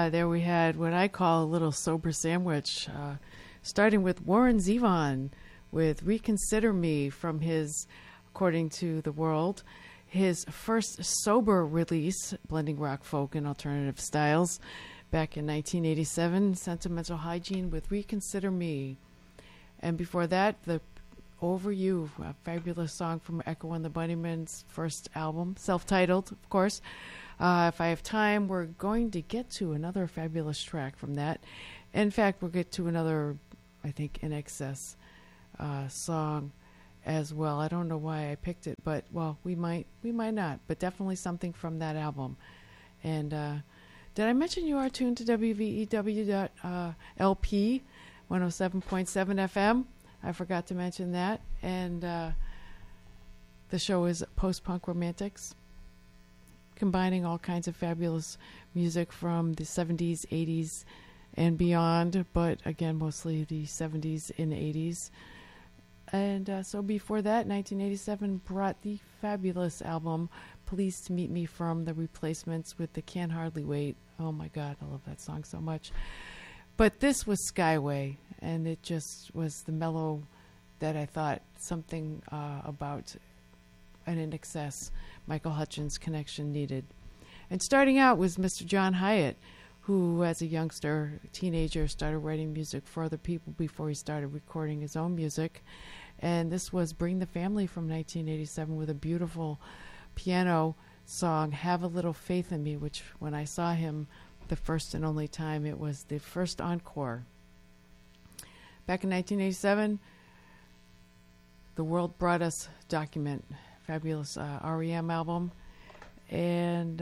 There we had what I call a little sober sandwich, starting with Warren Zevon with Reconsider Me from his, according to The World, his first sober release, blending rock, folk, and alternative styles. Back in 1987, Sentimental Hygiene with Reconsider Me. And before that, the Over You, a fabulous song from Echo and the Bunnymen's first album, self-titled, of course. If I have time, we're going to get to another fabulous track from that. In fact, we'll get to another, I think, In Excess song as well. I don't know why I picked it, but, well, we might not, but definitely something from that album. And did I mention you are tuned to WVEW.LP 107.7 FM? I forgot to mention that. And the show is Post-Punk Romantics, combining all kinds of fabulous music from the 70s, 80s, and beyond, but again, mostly the 70s and 80s. And so before that, 1987 brought the fabulous album Pleased to Meet Me from The Replacements with the Can't Hardly Wait. Oh my God, I love that song so much. But this was Skyway, and it just was the mellow that I thought something about an In Excess Michael Hutchence connection needed. And starting out was Mr. John Hyatt, who as a youngster, teenager, started writing music for other people before he started recording his own music. And this was Bring the Family from 1987 with a beautiful piano song, Have a Little Faith in Me, which when I saw him the first and only time, it was the first encore. Back in 1987, The World brought us Document, fabulous REM album. And